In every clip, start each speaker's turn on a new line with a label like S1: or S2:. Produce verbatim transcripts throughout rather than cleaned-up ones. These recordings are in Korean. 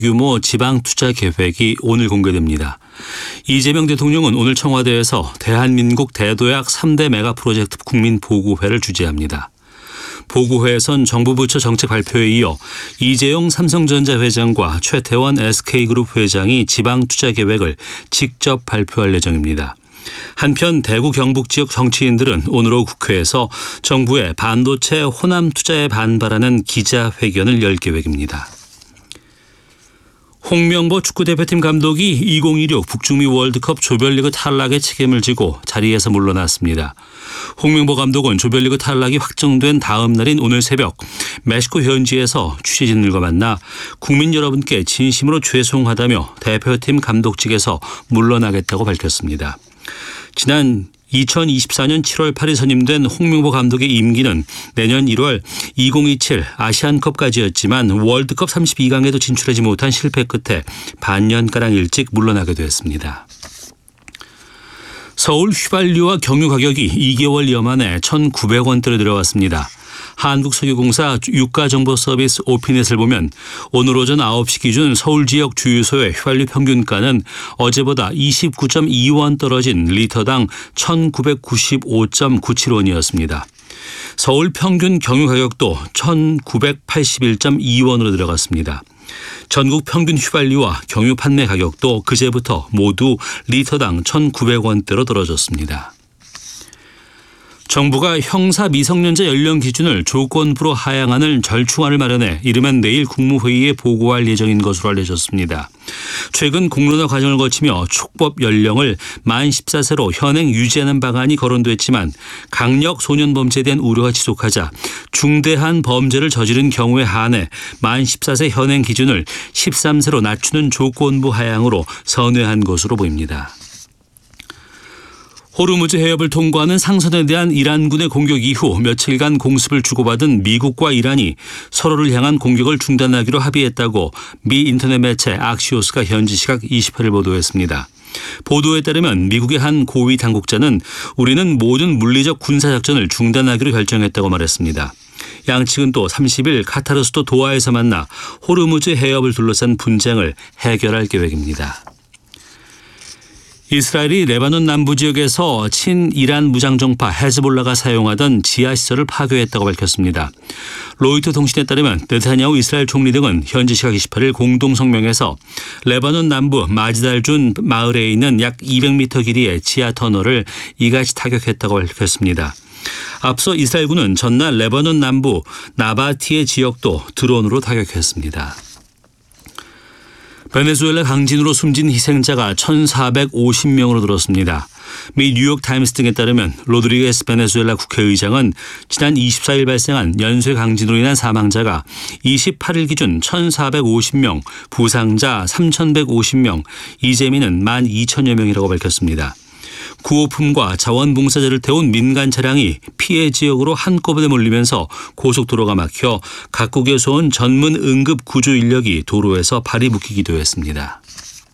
S1: 규모 지방 투자 계획이 오늘 공개됩니다. 이재명 대통령은 오늘 청와대에서 대한민국 대도약 삼 대 메가 프로젝트 국민 보고회를 주재합니다. 보고회에선 정부 부처 정책 발표에 이어 이재용 삼성전자 회장과 최태원 에스케이그룹 회장이 지방 투자 계획을 직접 발표할 예정입니다. 한편 대구 경북 지역 정치인들은 오늘 오후 국회에서 정부의 반도체 호남 투자에 반발하는 기자회견을 열 계획입니다. 홍명보 축구대표팀 감독이 이천이십육 북중미 월드컵 조별리그 탈락의 책임을 지고 자리에서 물러났습니다. 홍명보 감독은 조별리그 탈락이 확정된 다음 날인 오늘 새벽 멕시코 현지에서 취재진들과 만나 국민 여러분께 진심으로 죄송하다며 대표팀 감독직에서 물러나겠다고 밝혔습니다. 지난 이천이십사 년 칠월 팔일 선임된 홍명보 감독의 임기는 내년 일월 이천이십칠 아시안컵까지였지만 월드컵 삼십이 강에도 진출하지 못한 실패 끝에 반년가량 일찍 물러나게 됐습니다. 서울 휘발유와 경유 가격이 이 개월여 만에 천구백 원대로 내려왔습니다. 한국석유공사 유가정보서비스 오피넷을 보면 오늘 오전 아홉 시 기준 서울 지역 주유소의 휘발유 평균가는 어제보다 이십구 점 이 원 떨어진 리터당 천구백구십오 점 구칠 원이었습니다. 서울 평균 경유 가격도 천구백팔십일 점 이 원으로 들어갔습니다. 전국 평균 휘발유와 경유 판매 가격도 그제부터 모두 리터당 천구백 원대로 떨어졌습니다. 정부가 형사 미성년자 연령 기준을 조건부로 하향하는 절충안을 마련해 이르면 내일 국무회의에 보고할 예정인 것으로 알려졌습니다. 최근 공론화 과정을 거치며 촉법 연령을 만 열네 세로 현행 유지하는 방안이 거론됐지만 강력 소년범죄에 대한 우려가 지속하자 중대한 범죄를 저지른 경우에 한해 만 열네 세 현행 기준을 십삼 세로 낮추는 조건부 하향으로 선회한 것으로 보입니다. 호르무즈 해협을 통과하는 상선에 대한 이란군의 공격 이후 며칠간 공습을 주고받은 미국과 이란이 서로를 향한 공격을 중단하기로 합의했다고 미 인터넷 매체 악시오스가 현지 시각 이십 일을 보도했습니다. 보도에 따르면 미국의 한 고위 당국자는 우리는 모든 물리적 군사작전을 중단하기로 결정했다고 말했습니다. 양측은 또 삼십 일 카타르 수도 도하에서 만나 호르무즈 해협을 둘러싼 분쟁을 해결할 계획입니다. 이스라엘이 레바논 남부 지역에서 친이란 무장정파 헤즈볼라가 사용하던 지하시설을 파괴했다고 밝혔습니다. 로이터 통신에 따르면 네타냐후 이스라엘 총리 등은 현지 시각 이십팔 일 공동성명에서 레바논 남부 마지달준 마을에 있는 약 이백 미터 길이의 지하 터널을 이같이 타격했다고 밝혔습니다. 앞서 이스라엘군은 전날 레바논 남부 나바티의 지역도 드론으로 타격했습니다. 베네수엘라 강진으로 숨진 희생자가 천사백오십 명으로 늘었습니다. 미 뉴욕타임스 등에 따르면 로드리게스 베네수엘라 국회의장은 지난 이십사 일 발생한 연쇄 강진으로 인한 사망자가 이십팔 일 기준 천사백오십 명, 부상자 삼천백오십 명, 이재민은 만 이천여 명이라고 밝혔습니다. 구호품과 자원봉사자를 태운 민간 차량이 피해 지역으로 한꺼번에 몰리면서 고속도로가 막혀 각국에서 온 전문 응급 구조 인력이 도로에서 발이 묶이기도 했습니다.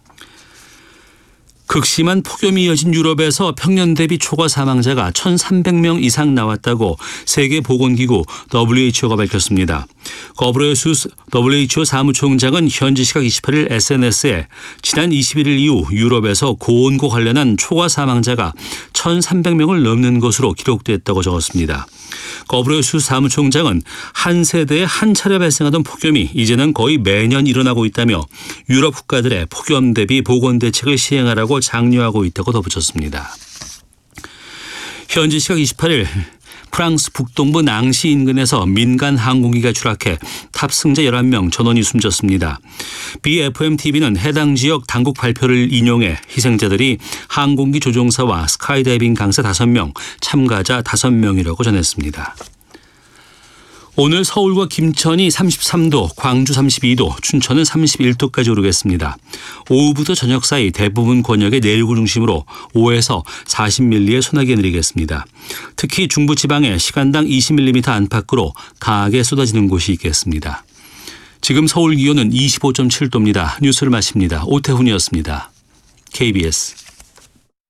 S1: 극심한 폭염이 이어진 유럽에서 평년 대비 초과 사망자가 천삼백 명 이상 나왔다고 세계보건기구 더블유에이치오가 밝혔습니다. 거브레예수스 더블유에이치오 사무총장은 현지 시각 이십팔 일 에스엔에스에 지난 이십일 일 이후 유럽에서 고온과 관련한 초과 사망자가 천삼백 명을 넘는 것으로 기록됐다고 적었습니다. 거브레예수스 사무총장은 한 세대에 한 차례 발생하던 폭염이 이제는 거의 매년 일어나고 있다며 유럽 국가들의 폭염 대비 보건 대책을 시행하라고 장려하고 있다고 덧붙였습니다. 현지 시각 이십팔 일 프랑스 북동부 낭시 인근에서 민간 항공기가 추락해 탑승자 열한 명 전원이 숨졌습니다. 비에프엠티비는 해당 지역 당국 발표를 인용해 희생자들이 항공기 조종사와 스카이다이빙 강사 다섯 명, 참가자 다섯 명이라고 전했습니다. 오늘 서울과 김천이 삼십삼 도, 광주 삼십이 도, 춘천은 삼십일 도까지 오르겠습니다. 오후부터 저녁 사이 대부분 권역의 내륙을 중심으로 오에서 사십 밀리미터의 소나기 내리겠습니다. 특히 중부지방에 시간당 이십 밀리미터 안팎으로 강하게 쏟아지는 곳이 있겠습니다. 지금 서울 기온은 이십오 점 칠 도입니다. 뉴스를 마칩니다. 오태훈이었습니다. 케이비에스